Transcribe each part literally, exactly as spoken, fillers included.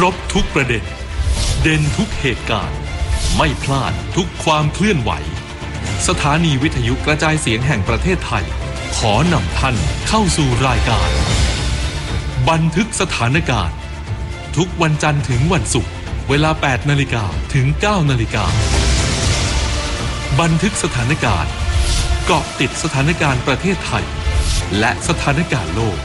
รบทุกประเด็นเด่นทุกเหตุการณ์ไม่พลาดทุกความเคลื่อนไหวสถานีวิทยุกระจายเสียงแห่งประเทศไทยขอนำท่านเข้าสู่รายการบันทึกสถานการณ์ทุกวันจันทร์ถึงวันศุกร์เวลา แปดนาฬิกา ถึง เก้านาฬิกาบันทึกสถานการณ์เกาะติดสถานการณ์ประเทศไทยและสถานการณ์โลก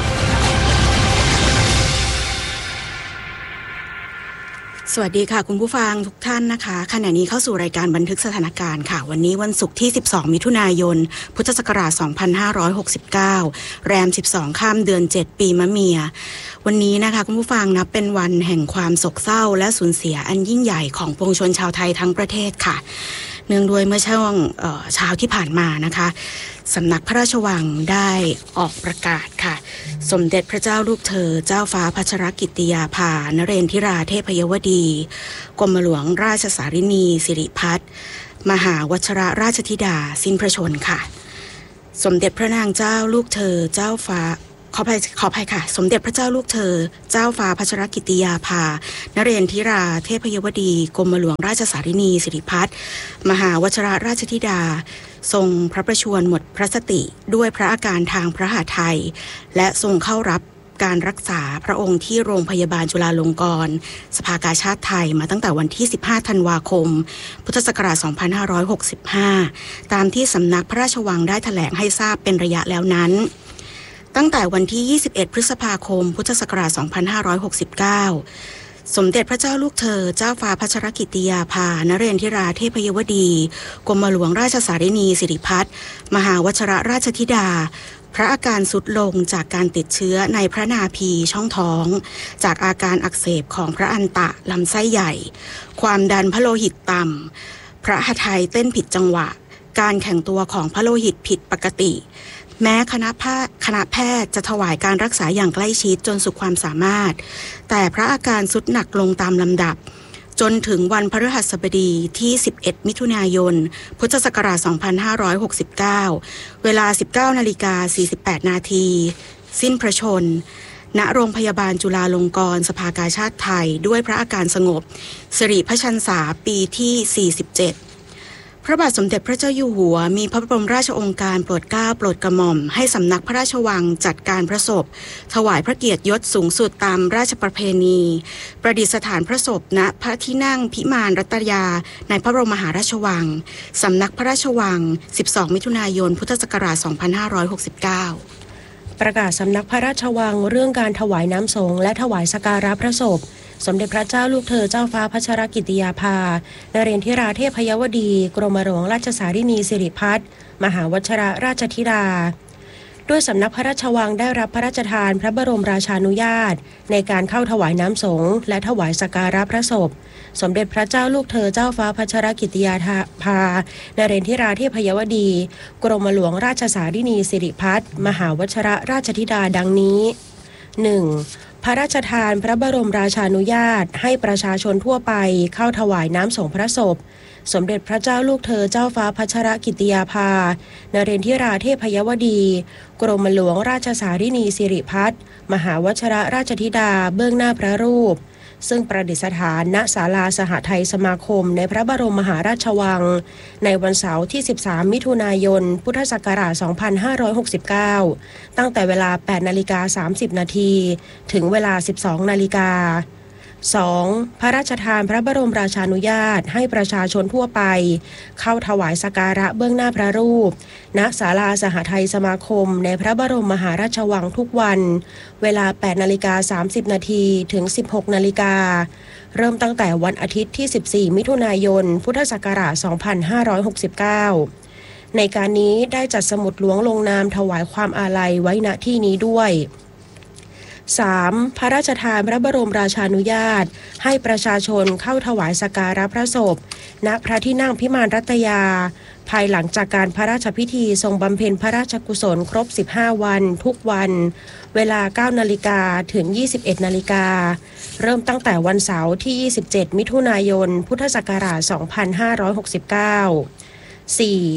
สวัสดีค่ะคุณผู้ฟังทุกท่านนะคะขณะนี้เข้าสู่รายการบันทึกสถานการณ์ค่ะวันนี้วันศุกร์ที่สิบสองมิถุนายนพุทธศักราชสองพันห้าร้อยหกสิบเก้าแรมสิบสองค่ำเดือนเจ็ดปีมะเมียวันนี้นะคะคุณผู้ฟังนับเป็นวันแห่งความโศกเศร้าและสูญเสียอันยิ่งใหญ่ของปวงชนชาวไทยทั้งประเทศค่ะเนื่องด้วยเมื่อช่วงเช้าที่ผ่านมานะคะสำนักพระราชวังได้ออกประกาศค่ะสมเด็จพระเจ้าลูกเธอเจ้าฟ้าพัชรกิติยาภานเรนทิราเทพยวดีกรมหลวงราชสารินีสิริพัฒน์มหาวชิรราชธิดาสิ้นพระชนม์ค่ะสมเด็จพระนางเจ้าลูกเธอเจ้าฟ้าขออภัยขออภัยค่ะสมเด็จพระเจ้าลูกเธอเจ้าฟ้าพัชรกิติยาภานเรนทิราเทพยวดีกรมหลวงราชสารินีสิริพัฒน์มหาวชิรราชธิดาทรงพระประชวรหมดพระสติด้วยพระอาการทางพระหฤทัยและทรงเข้ารับการรักษาพระองค์ที่โรงพยาบาลจุฬาลงกรณ์สภากาชาดไทยมาตั้งแต่วันที่สิบห้าธันวาคมพุทธศักราชสองพันห้าร้อยหกสิบห้าตามที่สำนักพระราชวังได้แถลงให้ทราบเป็นระยะแล้วนั้นตั้งแต่วันที่ยี่สิบเอ็ดพฤษภาคมพุทธศักราชสองพันห้าร้อยหกสิบเก้าสมเด็จพระเจ้าลูกเธอเจ้าฟ้าพัชรกิติยาภานเรนทิราเทพยวดีกรมหลวงราชสารินีสิริพัฒน์มหาวชิรราชธิดาพระอาการทรุดลงจากการติดเชื้อในพระนาภีช่องท้องจากอาการอักเสบของพระอันตะลำไส้ใหญ่ความดันพระโลหิตต่ำพระหฤทัยเต้นผิดจังหวะการแข็งตัวของพระโลหิตผิดปกติแม้คณะแพทย์คณะแพทย์จะถวายการรักษาอย่างใกล้ชิดจนสุดความสามารถแต่พระอาการทรุดหนักลงตามลำดับจนถึงวันพฤหัสบดีที่สิบเอ็ดมิถุนายนพุทธศักราชสองพันห้าร้อยหกสิบเก้าเวลา สิบเก้านาฬิกาสี่สิบแปดนาทีสิ้นพระชนม์ณโรงพยาบาลจุฬาลงกรณ์สภากาชาดไทยด้วยพระอาการสงบสิริพระชรรษาปีที่สี่สิบเจ็ดพระบาทสมเด็จพระเจ้าอยู่หัวมีพระบรมราชโองการโปรดเกล้าโปรดกระหม่อมให้สำนักพระราชวังจัดการพระศพถวายพระเกียรติยศสูงสุดตามราชประเพณีประดิษฐานพระศพณพระที่นั่งพิมานรัตยาในพระบรมมหาราชวังสำนักพระราชวังสิบสองมิถุนายนพุทธศักราชสองพันห้าร้อยหกสิบเก้าประกาศสำนักพระราชวังเรื่องการถวายน้ำสงฆ์และถวายสักการะพระศพสมเด็จพระเจ้าลูกเธอเจ้าฟ้าพัชรกิติยาภานเรนทิราเทพยวดีกรมหลวงราชสารินีสิริพัฒน์มหาวชิรราชธิดาด้วยสำนักพระราชวังได้รับพระราชทานพระบรมราชานุญาตในการเข้าถวายน้ำสงฆ์และถวายสักการะพระศพสมเด็จพระเจ้าลูกเธอเจ้าฟ้าพัชรกิติยาภานเรนทิราเทพยวดีกรมหลวงราชสารินีสิริพัฒน์มหาวชิรราชธิดาดังนี้ หนึ่งพระราชทานพระบรมราชานุญาตให้ประชาชนทั่วไปเข้าถวายน้ำสงฆ์พระศพสมเด็จพระเจ้าลูกเธอเจ้าฟ้าพัชรกิติยาภานเรนทิราเทพยวดีกรมหลวงราชสารินีสิริพัฒน์มหาวชิรราชธิดาเบื้องหน้าพระรูปซึ่งประดิษฐานณศาลาสหไทยสมาคมในพระบรมมหาราชวังในวันเสาร์ที่สิบสามมิถุนายนพุทธศักราชสองพันห้าร้อยหกสิบเก้าตั้งแต่เวลา แปดนาฬิกาสามสิบนาทีถึงเวลา สิบสองนาฬิกาสอง พระราชทานพระบรมราชานุญาตให้ประชาชนทั่วไปเข้าถวายสักการะเบื้องหน้าพระรูปณศาลาสหไทยสมาคมในพระบรมมหาราชวังทุกวันเวลา แปดนาฬิกาสามสิบนาทีถึง สิบหกนาฬิกาเริ่มตั้งแต่วันอาทิตย์ที่สิบสี่มิถุนายนพุทธศักราชสองพันห้าร้อยหกสิบเก้าในการนี้ได้จัดสมุดหลวงลงนามถวายความอาลัยไว้ณที่นี้ด้วยสาม พระราชทานพระบรมราชานุญาตให้ประชาชนเข้าถวายสักการะพระศพณพระที่นั่งพิมานรัตยาภายหลังจากการพระราชพิธีทรงบำเพ็ญพระราชกุศลครบสิบห้าวันทุกวันเวลา เก้านาฬิกาถึง ยี่สิบเอ็ดนาฬิกาเริ่มตั้งแต่วันเสาร์ที่ยี่สิบเจ็ดมิถุนายนพุทธศักราชสองพันห้าร้อยหกสิบเก้า สี่ พ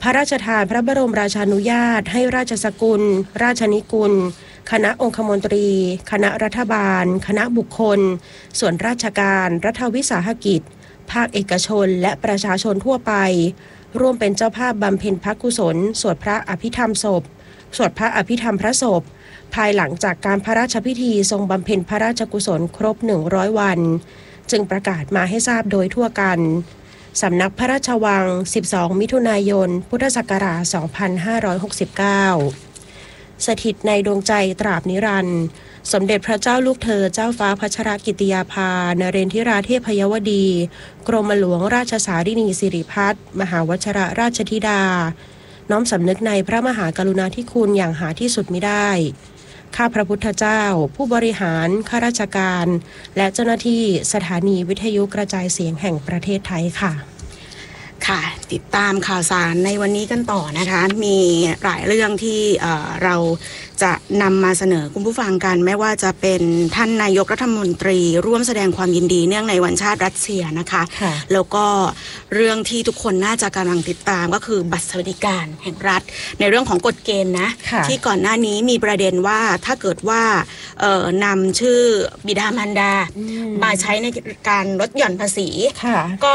พระราชทานพระบรมราชานุญาตให้ราชสกุล ราชนิกุลคณะองคมนตรีคณะรัฐบาลคณะบุคคลส่วนราชการรัฐวิสาหกิจภาคเอกชนและประชาชนทั่วไปร่วมเป็นเจ้าภาพบำเพ็ญพระกุศลสวดพระอภิธรรมศพสวดพระอภิธรรมพระศพภายหลังจากการพระราชพิธีทรงบำเพ็ญพระราชกุศลครบหนึ่งร้อยวันจึงประกาศมาให้ทราบโดยทั่วกันสำนักพระราชวังสิบสองมิถุนายนพุทธศักราชสองพันห้าร้อยหกสิบเก้าสถิตในดวงใจตราบนิรันดร์สมเด็จพระเจ้าลูกเธอเจ้าฟ้าพัชรกิติยาภานเรนทิราเทพยวดีกรมหลวงราชสารินีสิริพัฒน์มหาวชิรราชธิดาน้อมสำนึกในพระมหากรุณาธิคุณอย่างหาที่สุดมิได้ข้าพระพุทธเจ้าผู้บริหารข้าราชการและเจ้าหน้าที่สถานีวิทยุกระจายเสียงแห่งประเทศไทยค่ะค่ะติดตามข่าวสารในวันนี้กันต่อนะคะมีหลายเรื่องที่เอ่อเราจะนำมาเสนอคุณผู้ฟังกันไม่ว่าจะเป็นท่านนายกรัฐมนตรีร่วมแสดงความยินดีเนื่องในวันชาติรัสเซียนะคะแล้วก็เรื่องที่ทุกคนน่าจะกำลังติดตามก็คือบัตรสวัสดิการแห่งรัฐในเรื่องของกฎเกณฑ์นะที่ก่อนหน้านี้มีประเด็นว่าถ้าเกิดว่าเอ่อนำชื่อบิดามารดามาใช้ในการลดหย่อนภาษีก็